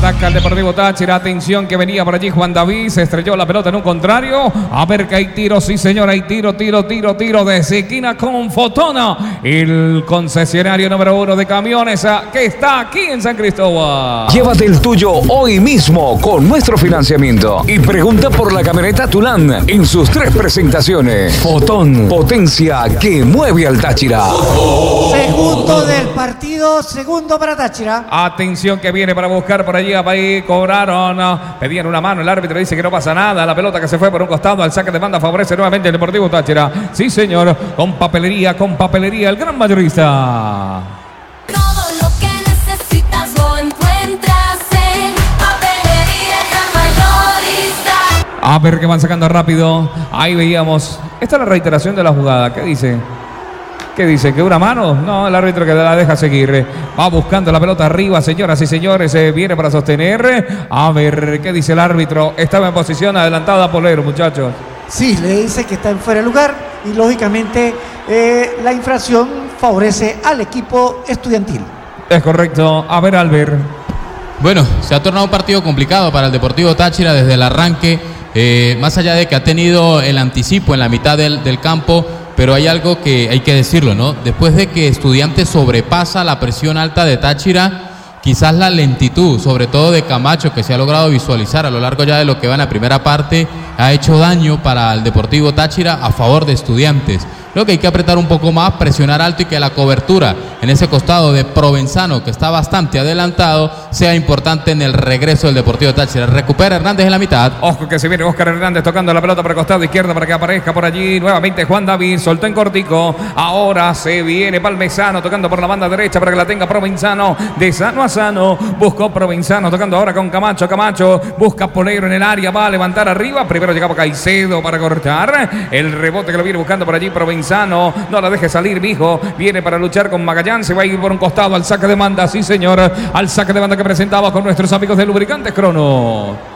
Ataca el Deportivo Táchira. Atención que venía por allí Juan David. Se estrelló la pelota en un contrario. A ver que hay tiro. Sí, señor. Hay tiro de esquina con Fotona. El concesionario número 1 de camiones que está aquí en San Cristóbal. Llévate el tuyo hoy mismo con nuestro financiamiento. Y pregunta por la camioneta Tulán en sus 3 presentaciones. Fotón. Potencia que mueve al Táchira. Segundo del partido. Segundo para Táchira. Atención que viene para buscar por allí. Ahí cobraron. Pedían una mano. El árbitro dice que no pasa nada. La pelota que se fue por un costado. Al saque de banda favorece nuevamente el Deportivo Táchira. Sí, señor. Con papelería. El gran mayorista. Todo lo que necesitas lo encuentras en Papelería El Gran Mayorista. A ver que van sacando rápido. Ahí veíamos. Esta es la reiteración de la jugada. ¿Qué dice? ¿Qué dice? ¿Que una mano? No, el árbitro que la deja seguir. Va buscando la pelota arriba, señoras y señores. Viene para sostener. A ver, ¿qué dice el árbitro? Estaba en posición adelantada Polero, muchachos. Sí, le dice que está en fuera de lugar y lógicamente la infracción favorece al equipo estudiantil. Es correcto. A ver, Albert. Bueno, se ha tornado un partido complicado para el Deportivo Táchira desde el arranque. Más allá de que ha tenido el anticipo en la mitad del campo, pero hay algo que hay que decirlo, ¿no? Después de que Estudiantes sobrepasa la presión alta de Táchira, quizás la lentitud, sobre todo de Camacho, que se ha logrado visualizar a lo largo ya de lo que va en la primera parte, ha hecho daño para el Deportivo Táchira a favor de Estudiantes. Creo que hay que apretar un poco más, presionar alto y que la cobertura en ese costado de Provenzano, que está bastante adelantado, sea importante en el regreso del Deportivo Táchira. Recupera Hernández en la mitad. Ojo que se viene Oscar Hernández tocando la pelota por el costado izquierdo para que aparezca por allí nuevamente Juan David. Soltó en cortico. Ahora se viene Palmesano tocando por la banda derecha para que la tenga Provenzano. De sano a sano. Buscó Provenzano tocando ahora con Camacho. Camacho busca Polero en el área. Va a levantar arriba. Primero llegaba Caicedo para cortar. El rebote que lo viene buscando por allí Provenzano. No la deje salir, mijo. Viene para luchar con Magallán. Se va a ir por un costado al saque de banda. Sí, señor. Al saque de banda que presentaba con nuestros amigos de Lubricantes Crono.